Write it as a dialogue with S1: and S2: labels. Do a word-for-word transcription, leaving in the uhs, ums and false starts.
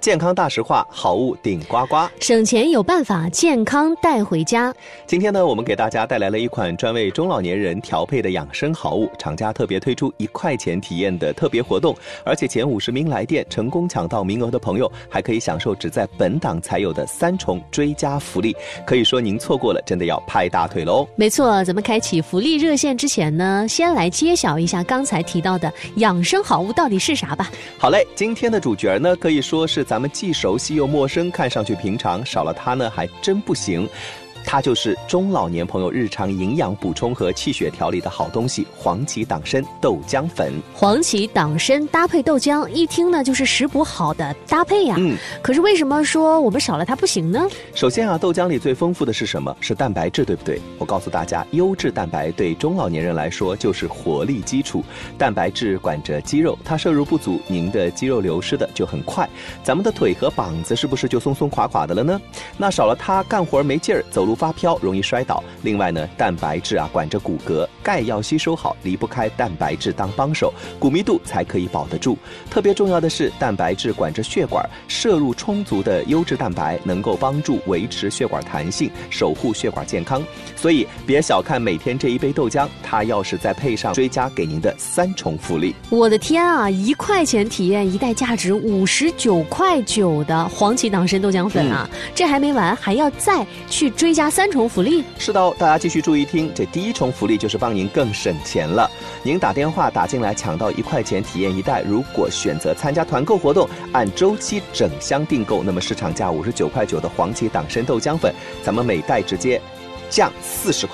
S1: 健康大实话，好物顶呱呱，
S2: 省钱有办法，健康带回家。
S1: 今天呢，我们给大家带来了一款专为中老年人调配的养生好物，厂家特别推出一块钱体验的特别活动，而且前五十名来电成功抢到名额的朋友，还可以享受只在本档才有的三重追加福利。可以说您错过了，真的要拍大腿喽！
S2: 没错，咱们开启福利热线之前呢，先来揭晓一下刚才提到的养生好物到底是啥吧。
S1: 好嘞，今天的主角呢，可以说是咱们既熟悉又陌生，看上去平常，少了它呢还真不行。它就是中老年朋友日常营养补充和气血调理的好东西——黄芪党参豆浆粉。
S2: 黄芪党参搭配豆浆，一听呢就是食补好的搭配呀、啊。嗯，可是为什么说我们少了它不行呢？
S1: 首先啊，豆浆里最丰富的是什么？是蛋白质，对不对？我告诉大家，优质蛋白对中老年人来说就是活力基础。蛋白质管着肌肉，它摄入不足，您的肌肉流失的就很快。咱们的腿和膀子是不是就松松垮垮的了呢？那少了它，干活没劲儿，走路发飘，容易摔倒。另外呢，蛋白质啊管着骨骼，钙要吸收好，离不开蛋白质当帮手，骨密度才可以保得住。特别重要的是，蛋白质管着血管，摄入充足的优质蛋白能够帮助维持血管弹性，守护血管健康。所以别小看每天这一杯豆浆，它要是再配上追加给您的三重福利。
S2: 我的天啊，一块钱体验一袋价值五十九块九的黄芪党参豆浆粉啊、嗯！这还没完，还要再去追加三重福利。
S1: 是的，大家继续注意听，这第一重福利就是帮您更省钱了。您打电话打进来抢到一块钱体验一袋，如果选择参加团购活动，按周期整箱订购，那么市场价五十九块九的黄芪党参豆浆粉，咱们每袋直接降四十块。